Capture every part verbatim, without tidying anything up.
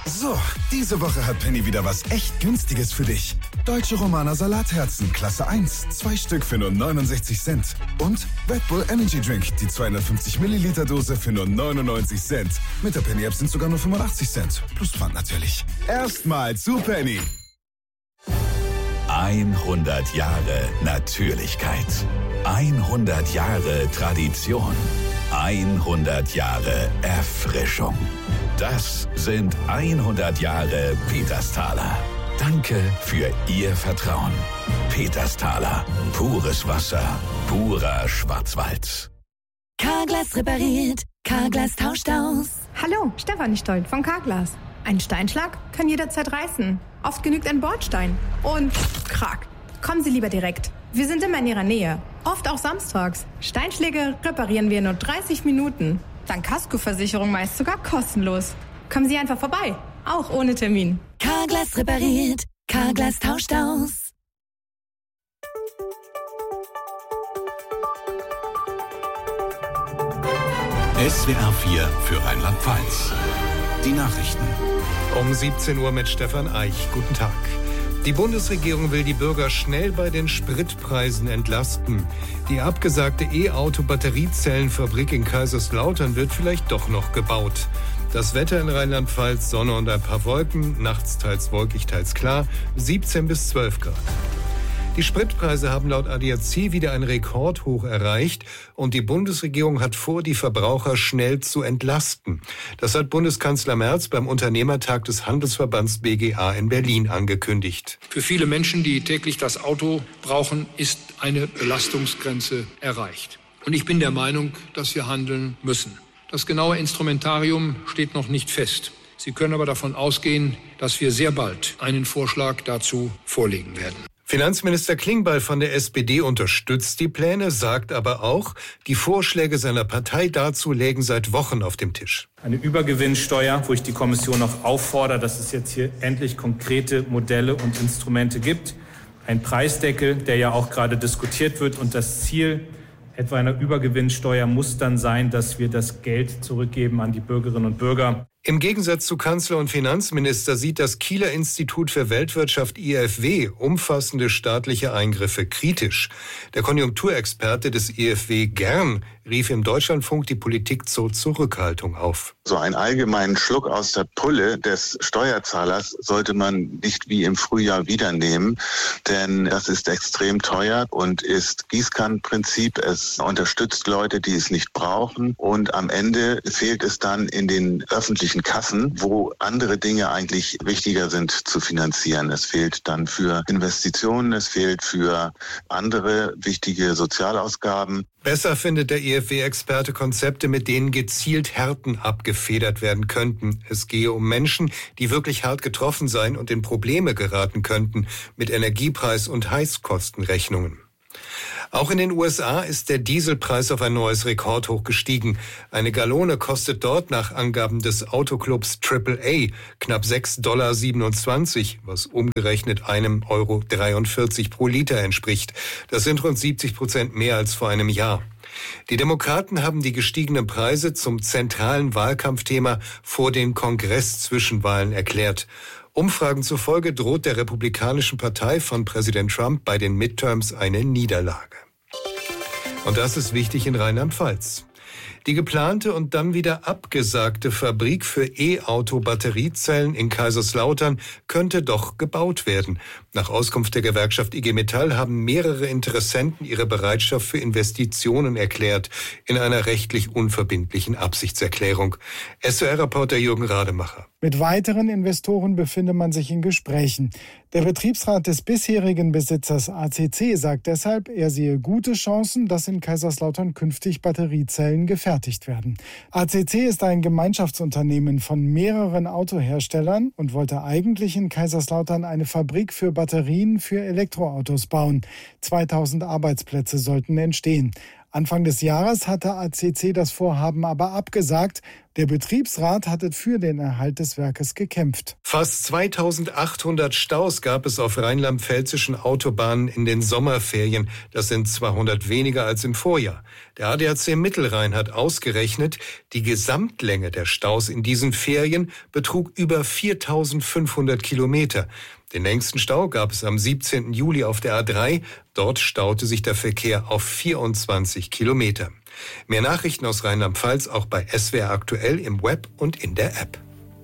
So, diese Woche hat Penny wieder was echt Günstiges für dich. Deutsche Romaner Salatherzen, Klasse eins, zwei Stück für nur neunundsechzig Cent. Und Red Bull Energy Drink, die zweihundertfünfzig Milliliter Dose für nur neunundneunzig Cent. Mit der Penny-App sind sogar nur fünfundachtzig Cent. Plus Pfand natürlich. Erstmal zu Penny. hundert Jahre Natürlichkeit. hundert Jahre Tradition. hundert Jahre Erfrischung. Das sind hundert Jahre Petersthaler. Danke für Ihr Vertrauen. Petersthaler. Pures Wasser. Purer Schwarzwald. Carglass repariert. Carglass tauscht aus. Hallo, Stefanie Stolt von Carglass. Ein Steinschlag kann jederzeit reißen. Oft genügt ein Bordstein. Und krack. Kommen Sie lieber direkt. Wir sind immer in Ihrer Nähe. Oft auch samstags. Steinschläge reparieren wir in nur dreißig Minuten. Dank Kaskoversicherung meist sogar kostenlos. Kommen Sie einfach vorbei. Auch ohne Termin. Carglass repariert. Carglass tauscht aus. S W R vier für Rheinland-Pfalz. Die Nachrichten. Um siebzehn Uhr mit Stefan Eich. Guten Tag. Die Bundesregierung will die Bürger schnell bei den Spritpreisen entlasten. Die abgesagte E-Auto-Batteriezellenfabrik in Kaiserslautern wird vielleicht doch noch gebaut. Das Wetter in Rheinland-Pfalz, Sonne und ein paar Wolken, nachts teils wolkig, teils klar, siebzehn bis zwölf Grad. Die Spritpreise haben laut A D A C wieder ein Rekordhoch erreicht und die Bundesregierung hat vor, die Verbraucher schnell zu entlasten. Das hat Bundeskanzler Merz beim Unternehmertag des Handelsverbands B G A in Berlin angekündigt. Für viele Menschen, die täglich das Auto brauchen, ist eine Belastungsgrenze erreicht. Und ich bin der Meinung, dass wir handeln müssen. Das genaue Instrumentarium steht noch nicht fest. Sie können aber davon ausgehen, dass wir sehr bald einen Vorschlag dazu vorlegen werden. Finanzminister Klingbeil von der S P D unterstützt die Pläne, sagt aber auch, die Vorschläge seiner Partei dazu lägen seit Wochen auf dem Tisch. Eine Übergewinnsteuer, wo ich die Kommission noch auffordere, dass es jetzt hier endlich konkrete Modelle und Instrumente gibt. Ein Preisdeckel, der ja auch gerade diskutiert wird. Und das Ziel etwa einer Übergewinnsteuer muss dann sein, dass wir das Geld zurückgeben an die Bürgerinnen und Bürger. Im Gegensatz zu Kanzler und Finanzminister sieht das Kieler Institut für Weltwirtschaft I F W umfassende staatliche Eingriffe kritisch. Der Konjunkturexperte des I F W Gern rief im Deutschlandfunk die Politik zur Zurückhaltung auf. So einen allgemeinen Schluck aus der Pulle des Steuerzahlers sollte man nicht wie im Frühjahr wieder nehmen, denn das ist extrem teuer und ist Gießkannenprinzip. Es unterstützt Leute, die es nicht brauchen und am Ende fehlt es dann in den öffentlichen Kassen, wo andere Dinge eigentlich wichtiger sind zu finanzieren. Es fehlt dann für Investitionen, es fehlt für andere wichtige Sozialausgaben. Besser findet der I F W-Experte Konzepte, mit denen gezielt Härten abgefedert werden könnten. Es gehe um Menschen, die wirklich hart getroffen seien und in Probleme geraten könnten mit Energiepreis- und Heizkostenrechnungen. Auch in den U S A ist der Dieselpreis auf ein neues Rekordhoch gestiegen. Eine Gallone kostet dort nach Angaben des Autoclubs Triple A knapp sechs Komma siebenundzwanzig Dollar, was umgerechnet einem Euro dreiundvierzig pro Liter entspricht. Das sind rund siebzig Prozent mehr als vor einem Jahr. Die Demokraten haben die gestiegenen Preise zum zentralen Wahlkampfthema vor den Kongress-Zwischenwahlen erklärt. Umfragen zufolge droht der Republikanischen Partei von Präsident Trump bei den Midterms eine Niederlage. Und das ist wichtig in Rheinland-Pfalz. Die geplante und dann wieder abgesagte Fabrik für E-Auto-Batteriezellen in Kaiserslautern könnte doch gebaut werden. Nach Auskunft der Gewerkschaft I G Metall haben mehrere Interessenten ihre Bereitschaft für Investitionen erklärt, in einer rechtlich unverbindlichen Absichtserklärung. S W R-Reporter Jürgen Rademacher. Mit weiteren Investoren befinde man sich in Gesprächen. Der Betriebsrat des bisherigen Besitzers A C C sagt deshalb, er sehe gute Chancen, dass in Kaiserslautern künftig Batteriezellen gefertigt werden. A C C ist ein Gemeinschaftsunternehmen von mehreren Autoherstellern und wollte eigentlich in Kaiserslautern eine Fabrik für Batterien für Elektroautos bauen. zweitausend Arbeitsplätze sollten entstehen. Anfang des Jahres hatte A C C das Vorhaben aber abgesagt, Der Betriebsrat hatte für den Erhalt des Werkes gekämpft. Fast zweitausendachthundert Staus gab es auf rheinland-pfälzischen Autobahnen in den Sommerferien. Das sind zweihundert weniger als im Vorjahr. Der A D A C Mittelrhein hat ausgerechnet, die Gesamtlänge der Staus in diesen Ferien betrug über viertausendfünfhundert Kilometer. Den längsten Stau gab es am siebzehnten Juli auf der A drei. Dort staute sich der Verkehr auf vierundzwanzig Kilometer. Mehr Nachrichten aus Rheinland-Pfalz auch bei S W R aktuell im Web und in der App.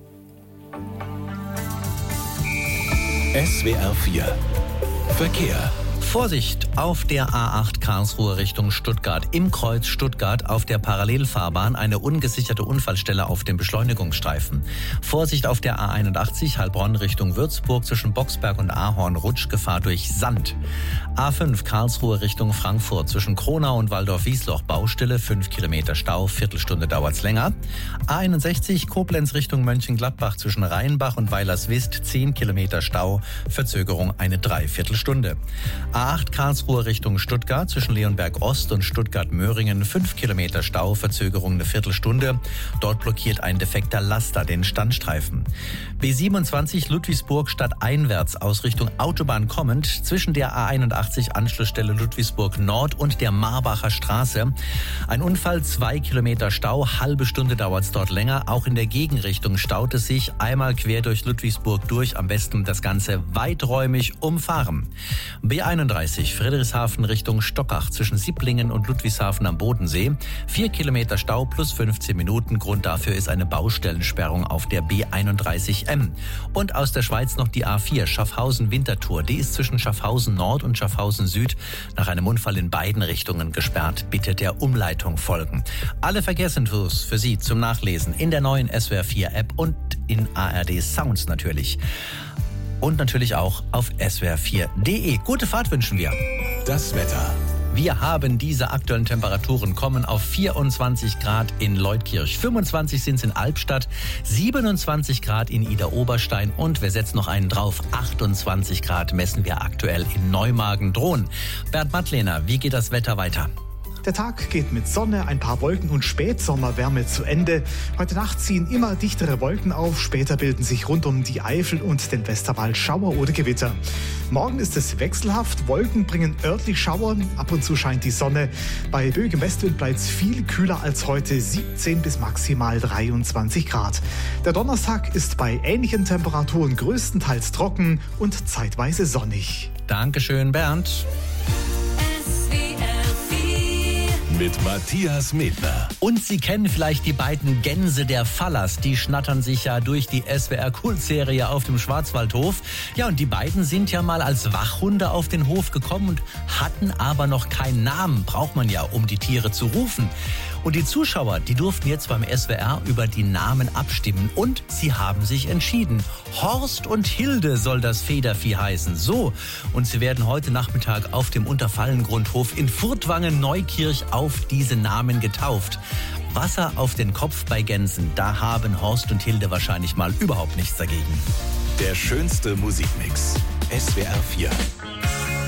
S W R vier Verkehr. Vorsicht auf der A acht Karlsruhe Richtung Stuttgart. Im Kreuz Stuttgart auf der Parallelfahrbahn eine ungesicherte Unfallstelle auf dem Beschleunigungsstreifen. Vorsicht auf der A einundachtzig Heilbronn Richtung Würzburg zwischen Boxberg und Ahorn, Rutschgefahr durch Sand. A fünf Karlsruhe Richtung Frankfurt zwischen Kronau und Waldorf-Wiesloch Baustelle, fünf Kilometer Stau, Viertelstunde dauert's länger. A einundsechzig Koblenz Richtung Mönchengladbach zwischen Rheinbach und Weilerswist, zehn Kilometer Stau, Verzögerung eine Dreiviertelstunde. A acht Karlsruhe Richtung Stuttgart zwischen Leonberg Ost und Stuttgart-Möhringen, fünf Kilometer Stau, Verzögerung eine Viertelstunde. Dort blockiert ein defekter Laster den Standstreifen. B siebenundzwanzig Ludwigsburg stadteinwärts aus Richtung Autobahn kommend zwischen der A einundachtzig Anschlussstelle Ludwigsburg Nord und der Marbacher Straße. Ein Unfall, zwei Kilometer Stau, halbe Stunde dauert es dort länger. Auch in der Gegenrichtung staut es sich einmal quer durch Ludwigsburg durch. Am besten das Ganze weiträumig umfahren. B einunddreißig Friedrichshafen Richtung Stockach zwischen Sieblingen und Ludwigshafen am Bodensee. Vier Kilometer Stau plus fünfzehn Minuten. Grund dafür ist eine Baustellensperrung auf der B einunddreißig M. Und aus der Schweiz noch die A vier Schaffhausen-Winterthur. Die ist zwischen Schaffhausen Nord und Schaffhausen Süd nach einem Unfall in beiden Richtungen gesperrt. Bitte der Umleitung folgen. Alle Verkehrsinfos für Sie zum Nachlesen in der neuen S W R vier App und in A R D Sounds natürlich. Und natürlich auch auf S W R vier Punkt de. Gute Fahrt wünschen wir. Das Wetter. Wir haben diese aktuellen Temperaturen, kommen auf vierundzwanzig Grad in Leutkirch, fünfundzwanzig sind es in Albstadt, siebenundzwanzig Grad in Idar-Oberstein und wir setzen noch einen drauf, achtundzwanzig Grad messen wir aktuell in Neumagen-Drohn. Bernd Mattlehner, wie geht das Wetter weiter? Der Tag geht mit Sonne, ein paar Wolken und Spätsommerwärme zu Ende. Heute Nacht ziehen immer dichtere Wolken auf. Später bilden sich rund um die Eifel und den Westerwald Schauer oder Gewitter. Morgen ist es wechselhaft. Wolken bringen örtlich Schauer. Ab und zu scheint die Sonne. Bei böigem Westwind bleibt es viel kühler als heute. siebzehn bis maximal dreiundzwanzig Grad. Der Donnerstag ist bei ähnlichen Temperaturen größtenteils trocken und zeitweise sonnig. Dankeschön, Bernd. Mit Matthias Medler. Und Sie kennen vielleicht die beiden Gänse der Fallers. Die schnattern sich ja durch die S W R-Kultserie auf dem Schwarzwaldhof. Ja, und die beiden sind ja mal als Wachhunde auf den Hof gekommen und hatten aber noch keinen Namen. Braucht man ja, um die Tiere zu rufen. Und die Zuschauer, die durften jetzt beim S W R über die Namen abstimmen. Und sie haben sich entschieden. Horst und Hilde soll das Federvieh heißen. So. Und sie werden heute Nachmittag auf dem Unterfallengrundhof in Furtwangen-Neukirch auf diese Namen getauft. Wasser auf den Kopf bei Gänsen, da haben Horst und Hilde wahrscheinlich mal überhaupt nichts dagegen. Der schönste Musikmix. S W R vier.